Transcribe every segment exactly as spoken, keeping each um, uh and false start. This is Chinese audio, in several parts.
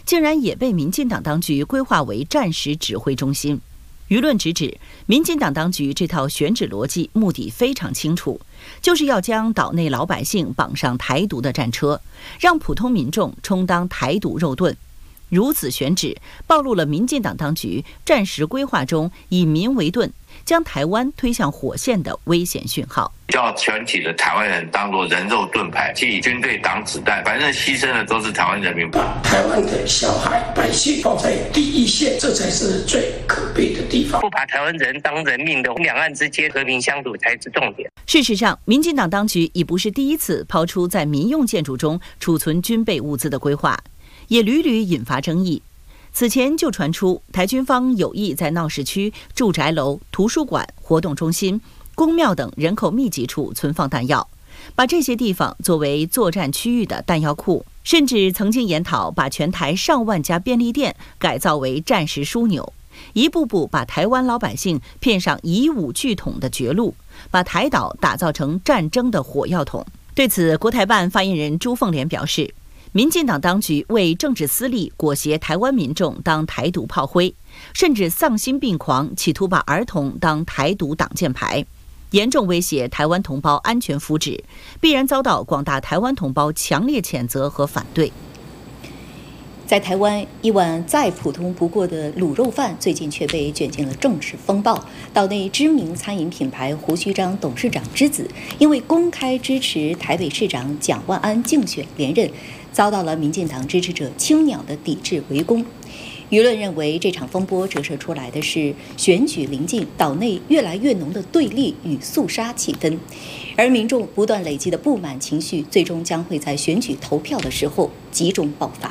竟然也被民进党当局规划为战时指挥中心。舆论直指，民进党当局这套选址逻辑目的非常清楚，就是要将岛内老百姓绑上台独的战车，让普通民众充当台独肉盾。如此选址，暴露了民进党当局战时规划中以民为盾，将台湾推向火线的危险讯号。 叫全体的台湾人当作人肉盾牌，替军队挡子弹，反正牺牲的都是台湾人民。 把台湾的小孩百姓放在第一线，这才是最可悲的地方。 不把台湾人当人命的，两岸之间和平相处才是重点。 事实上，民进党当局已不是第一次抛出在民用建筑中储存军备物资的规划，也屡屡引发争议。此前就传出台军方有意在闹市区、住宅楼、图书馆、活动中心、公庙等人口密集处存放弹药，把这些地方作为作战区域的弹药库，甚至曾经研讨把全台上万家便利店改造为战时枢纽，一步步把台湾老百姓骗上以武拒统的绝路，把台岛打造成战争的火药桶。对此，国台办发言人朱凤莲表示，民进党当局为政治私利裹挟台湾民众当台独炮灰，甚至丧心病狂，企图把儿童当台独挡箭牌，严重威胁台湾同胞安全福祉，必然遭到广大台湾同胞强烈谴责和反对。 在台湾，一碗再普通不过的卤肉饭最近却被卷进了政治风暴。岛内知名餐饮品牌胡须章董事长之子，因为公开支持台北市长蒋万安竞选连任，遭到了民进党支持者青鸟的抵制围攻。舆论认为，这场风波折射出来的是选举临近，岛内越来越浓的对立与肃杀气氛，而民众不断累积的不满情绪，最终将会在选举投票的时候集中爆发。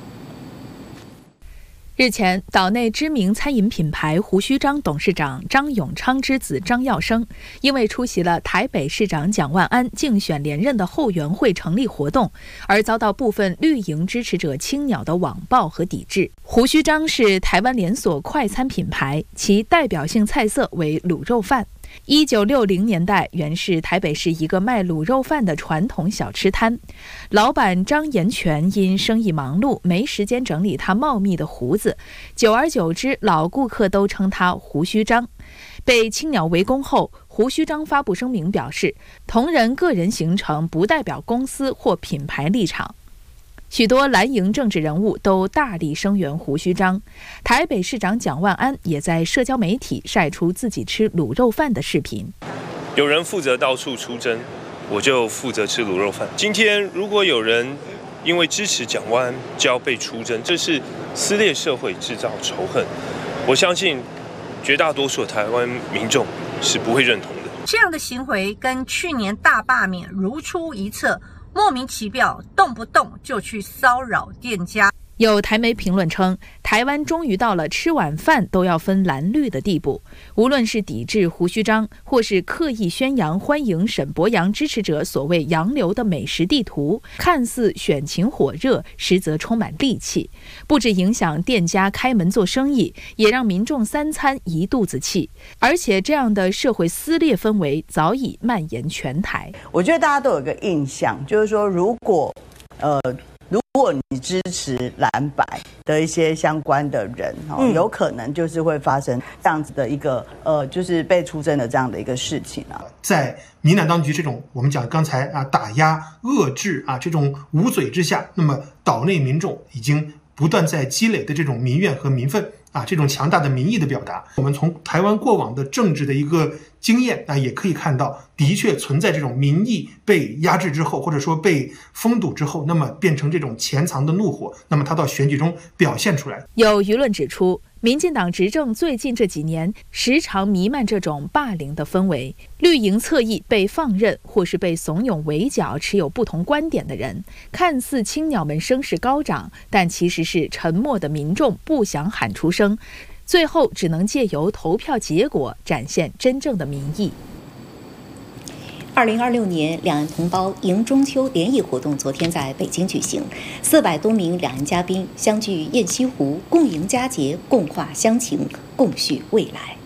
日前，岛内知名餐饮品牌胡须章董事长张永昌之子张耀生，因为出席了台北市长蒋万安竞选连任的后援会成立活动，而遭到部分绿营支持者青鸟的网暴和抵制。胡须章是台湾连锁快餐品牌，其代表性菜色为卤肉饭。一九六零年代，原是台北市一个卖卤肉饭的传统小吃摊。老板张延全因生意忙碌，没时间整理他茂密的胡子，久而久之，老顾客都称他胡须章。被青鸟围攻后，胡须章发布声明表示，同仁个人行程不代表公司或品牌立场。许多蓝营政治人物都大力声援胡须章，台北市长蒋万安也在社交媒体晒出自己吃卤肉饭的视频。 有人负责到处出征，我就负责吃卤肉饭。今天如果有人因为支持蒋万安就要被出征，这是撕裂社会、制造仇恨。我相信绝大多数的台湾民众是不会认同的。 这样的行为跟去年大罢免如出一辙。莫名其妙，动不动就去骚扰店家。 有台媒评论称，台湾终于到了吃晚饭都要分蓝绿的地步。无论是抵制胡须章，或是刻意宣扬欢迎沈伯洋支持者所谓洋流的美食地图，看似选情火热，实则充满戾气，不止影响店家开门做生意，也让民众三餐一肚子气。而且这样的社会撕裂氛围早已蔓延全台。 我觉得大家都有个印象，就是说，如果呃。如果你支持蓝白的一些相关的人，嗯、有可能就是会发生这样子的一个呃，就是被出征的这样的一个事情啊。 在民党当局这种我们讲刚才啊打压、遏制啊这种捂嘴之下，那么岛内民众已经不断在积累的这种民怨和民愤啊，这种强大的民意的表达，我们从台湾过往的政治的一个经验啊，也可以看到，的确存在这种民意被压制之后，或者说被封堵之后，那么变成这种潜藏的怒火，那么它到选举中表现出来。 有舆论指出，民进党执政最近这几年，时常弥漫这种霸凌的氛围，绿营侧翼被放任，或是被怂恿围剿持有不同观点的人，看似青鸟们声势高涨，但其实是沉默的民众不想喊出声，最后只能借由投票结果展现真正的民意。 二零二六年两岸同胞迎中秋联谊活动昨天在北京举行，四百多名两岸嘉宾相聚雁栖湖，共迎佳节，共话乡情，共叙未来。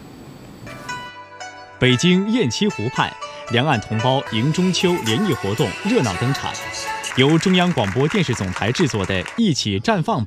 北京雁栖湖畔，两岸同胞迎中秋联谊活动热闹登场。由中央广播电视总台制作的《一起绽放吧》